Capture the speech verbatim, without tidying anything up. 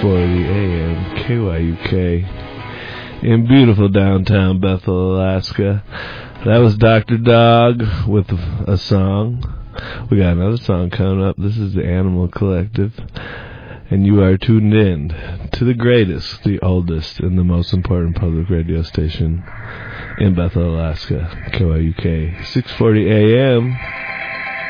forty A M K Y U K in beautiful downtown Bethel, Alaska. That was Doctor Dog with a song. We got another song coming up. This is the Animal Collective. And you are tuned in to the greatest, the oldest, and the most important public radio station in Bethel, Alaska. K Y U K, six forty A M